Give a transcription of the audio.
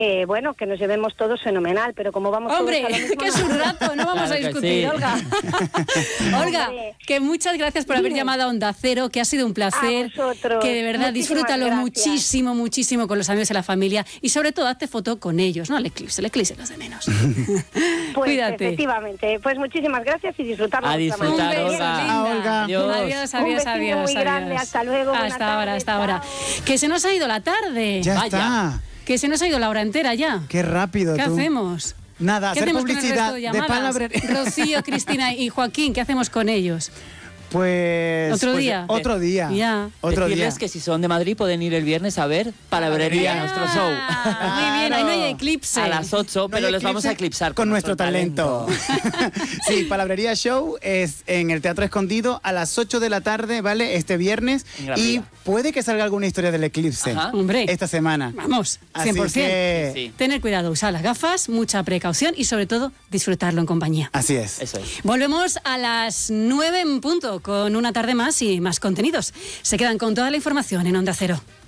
bueno, que nos llevemos todos fenomenal, pero como vamos ¡Hombre, todos a lo mismo, que es un rato! No vamos a discutir, sí. Olga. Olga, Hombre. que muchas gracias por haber Dime. llamado a Onda Cero, que ha sido un placer. A vosotros. Que de verdad Muchísimas disfrútalo gracias. muchísimo, muchísimo con los amigos y la familia. Y sobre todo, hazte foto con ellos, ¿no? El eclipse los de menos. Pues Cuídate. efectivamente. Pues muchísimas gracias y disfrutarlo. A de otra disfrutar, manera. Un beso, Olga. linda. Olga. Adiós. Adiós, Un adiós, besito adiós. muy grande. adiós. Hasta luego. Buena Hasta ahora, tarde, hasta ahora. chao. Que se nos ha ido la tarde. Ya Vaya. está. Que se nos ha ido la hora entera ya. Qué rápido ¿Qué tú. hacemos? Nada, ¿Qué hacer hacemos con el publicidad resto de de llamadas? palabrería. Rocío, Cristina y Joaquín, ¿qué hacemos con ellos? Pues... Otro pues, día. Otro día. Ya. Otro día. Decirles que si son de Madrid pueden ir el viernes a ver Palabrería, nuestro show. Muy bien, ahí no hay eclipse. A las 8, No pero hay les vamos a eclipse eclipsar con nuestro talento. Sí, Palabrería Show es en el Teatro Escondido a las 8 de la tarde, ¿vale? Este viernes. En Gran Y Vía. puede que salga alguna historia del eclipse Ajá. Hombre. esta semana. Vamos, Así 100%. que- Sí. Tener cuidado, usar las gafas, mucha precaución y sobre todo disfrutarlo en compañía. Así es. Eso es. Volvemos a las 9 en punto con una tarde más y más contenidos. Se quedan con toda la información en Onda Cero.